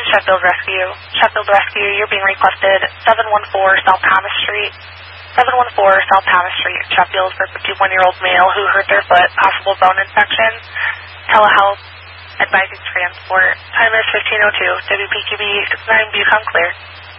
Sheffield Rescue. Sheffield Rescue, you're being requested 714 South Thomas Street. 714 South Thomas Street, Sheffield, for a 51-year-old male who hurt their foot, possible bone infection. Telehealth, advising transport. Time is 15:02. WPQB 9, become clear.